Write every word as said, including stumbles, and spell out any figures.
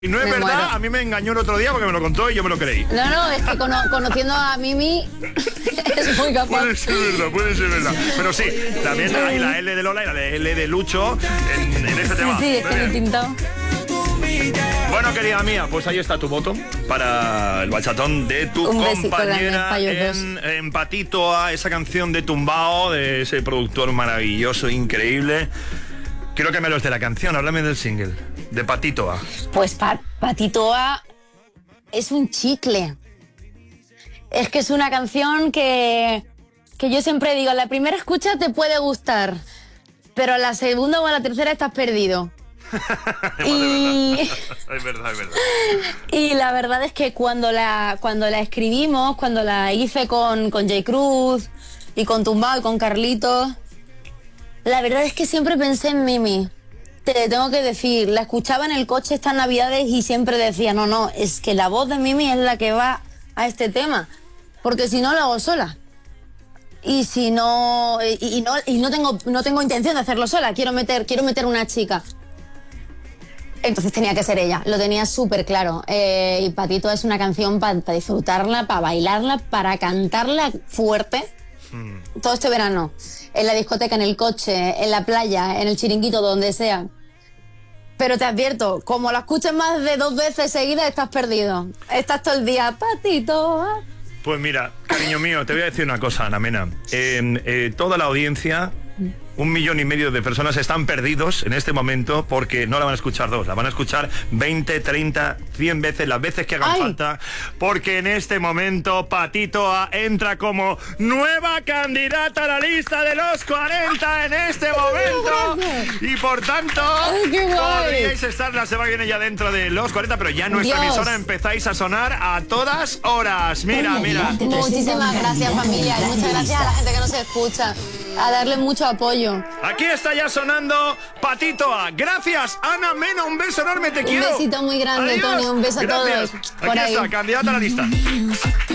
Y no es me verdad, muero. a mí me engañó el otro día porque me lo contó y yo me lo creí. No, no, es que cono conociendo a Mimi es muy capaz. Puede ser verdad, puede ser verdad. Pero sí, también hay la L de Lola y la L de Lucho en, en este tema. Sí, sí, es que me he tintado. Bueno, querida mía, pues ahí está tu voto para el bachatón de tu Un besito compañera grande para ellos en, en Patito A, esa canción de Tumbao, de ese productor maravilloso, increíble. Quiero que me los de la canción, háblame del single, de Patito A. Pues pa Patito A es un chicle. Es que es una canción que, que yo siempre digo, la primera escucha te puede gustar, pero a la segunda o a la tercera estás perdido. y... Es verdad, es verdad. Y la verdad es que cuando la, cuando la escribimos, cuando la hice con, con J. Cruz y con Tumbao y con Carlitos, la verdad es que siempre pensé en Mimi. Te tengo que decir, la escuchaba en el coche estas navidades y siempre decía, no, no, es que la voz de Mimi es la que va a este tema, porque si no lo hago sola. Y si no, y, y no, y no tengo, no tengo intención de hacerlo sola, quiero meter, quiero meter una chica. Entonces tenía que ser ella, lo tenía súper claro. Eh, y Patito es una canción para pa disfrutarla, para bailarla, para cantarla fuerte. Mm. Todo este verano, en la discoteca, en el coche, en la playa, en el chiringuito, donde sea. Pero te advierto, como la escuches más de dos veces seguidas, estás perdido. Estás todo el día, Patito. Pues mira, cariño mío, te voy a decir una cosa, Ana Mena. Eh, eh, toda la audiencia... Un millón y medio de personas están perdidos en este momento porque no la van a escuchar dos, la van a escuchar veinte, treinta, cien veces, las veces que hagan Ay. falta, porque en este momento Patito A entra como nueva candidata a la lista de los cuarenta en este momento. Y por tanto, Ay, podríais estar la semana que viene ya dentro de los cuarenta, pero ya en nuestra Dios. emisora empezáis a sonar a todas horas. Mira, mira. Muchísimas gracias, familia, y muchas gracias a la gente que nos escucha. A darle mucho apoyo. Aquí está ya sonando Patito A. Gracias, Ana Mena. Un beso enorme, te un quiero. Un besito muy grande, Adiós. Tony. Un beso Gracias. a todos. Aquí está, candidata a la lista.